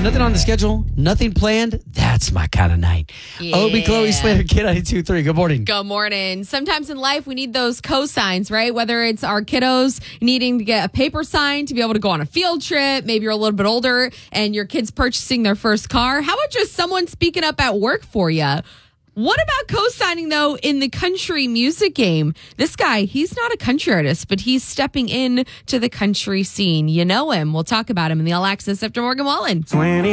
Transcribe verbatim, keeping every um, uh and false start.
nothing on the schedule, nothing planned. That's my kind of night. Yeah. Obie, Chloe, Slater, Kid ninety-two point three. Good morning. Good morning. Sometimes in life, we need those cosigns, right? Whether it's our kiddos needing to get a paper sign to be able to go on a field trip. Maybe you're a little bit older and your kid's purchasing their first car. How about just someone speaking up at work for you? What about co-signing, though, in the country music game? This guy, he's not a country artist, but he's stepping in to the country scene. You know him. We'll talk about him in the All Access after Morgan Wallen.